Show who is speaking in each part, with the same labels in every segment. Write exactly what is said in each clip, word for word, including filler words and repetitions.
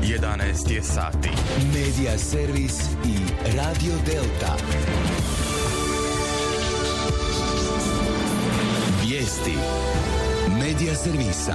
Speaker 1: jedanaest je sati.
Speaker 2: Medija servis i Radio Delta. Vijesti Medija servisa.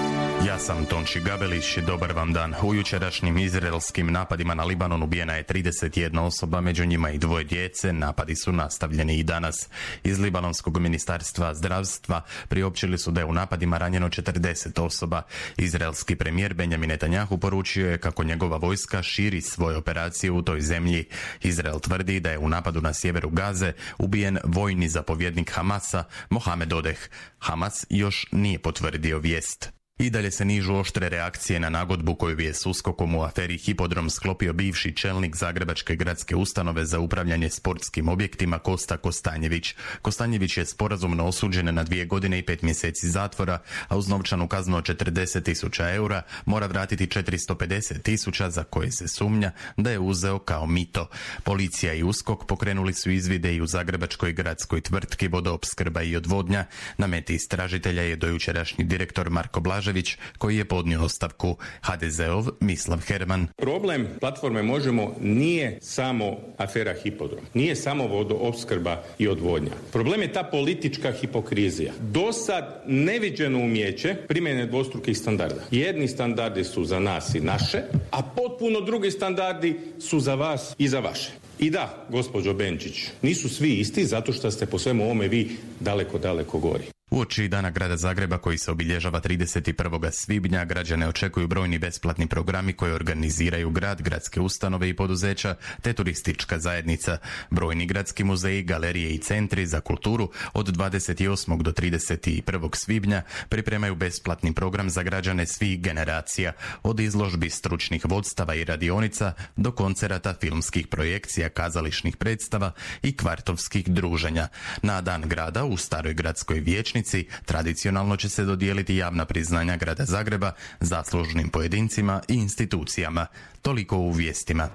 Speaker 1: Ja sam Tonči Gabelić i dobar vam dan. U jučerašnjim izraelskim napadima na Libanon ubijena je trideset jedna osoba, među njima i dvoje djece. Napadi su nastavljeni i danas. Iz Libanonskog ministarstva zdravstva priopćili su da je u napadima ranjeno četrdeset osoba. Izraelski premijer Benjamin Netanjahu poručio je kako njegova vojska širi svoje operacije u toj zemlji. Izrael tvrdi da je u napadu na sjeveru Gaze ubijen vojni zapovjednik Hamasa Mohamed Odeh. Hamas još nije potvrdio vijest. I dalje se nižu oštre reakcije na nagodbu koju je s uskokom u aferi Hipodrom sklopio bivši čelnik Zagrebačke gradske ustanove za upravljanje sportskim objektima Kosta Kostanjević. Kostanjević je sporazumno osuđen na dvije godine i pet mjeseci zatvora, a uz novčanu kaznu od četrdeset tisuća eura mora vratiti četiristo pedeset tisuća za koje se sumnja da je uzeo kao mito. Policija i uskok pokrenuli su izvide i u Zagrebačkoj gradskoj tvrtki Vodoopskrba i odvodnja. Na meti istražitelja je dojučerašnji direktor Marko Blažević, koji je podnio ostavku. ha de zeov Mislav Herman.
Speaker 3: Problem platforme Možemo nije samo afera Hipodrom, nije samo vodoopskrba i odvodnja. Problem je ta politička hipokrizija. Do sad neviđeno umijeće primjene dvostrukih standarda. Jedni standardi su za nas i naše, a potpuno drugi standardi su za vas i za vaše. I da, gospođo Benčić, nisu svi isti zato što ste po svemu ovome vi daleko, daleko gori.
Speaker 1: Uoči Dana grada Zagreba koji se obilježava trideset prvog svibnja, građane očekuju brojni besplatni programi koje organiziraju grad, gradske ustanove i poduzeća te turistička zajednica. Brojni gradski muzeji, galerije i centri za kulturu od dvadeset osmog do trideset prvog svibnja pripremaju besplatni program za građane svih generacija, od izložbi stručnih vodstava i radionica do koncerata, filmskih projekcija, kazališnih predstava i kvartovskih druženja. Na Dan grada u Staroj gradskoj vijećnici tradicionalno će se dodijeliti javna priznanja grada Zagreba zaslužnim pojedincima i institucijama. Toliko u vijestima.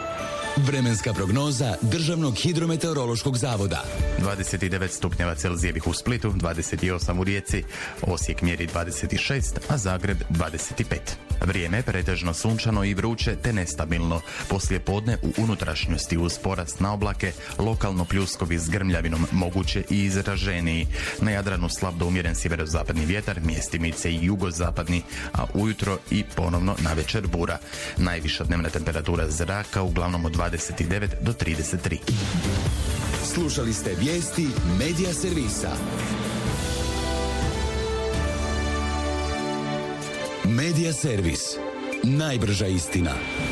Speaker 2: Vremenska prognoza Državnog hidrometeorološkog zavoda.
Speaker 1: dvadeset devet stupnjeva Celzijevih u Splitu, dvadeset osam u Rijeci, Osijek mjeri dvadeset šest, a Zagreb dvadeset pet. Vrijeme pretežno sunčano i vruće te nestabilno. Poslije podne u unutrašnjosti uz porast na oblake, lokalno pljuskovi s grmljavinom moguće i izraženiji. Na Jadranu slab do umjeren sjeverozapadni vjetar, mjestimice i jugozapadni, a ujutro i ponovno navečer bura. Najviša dnevna temperatura zraka uglavnom od dvadeset devet do trideset tri.
Speaker 2: Slušali ste vijesti Medija servisa. Medija servis. Najbrža istina.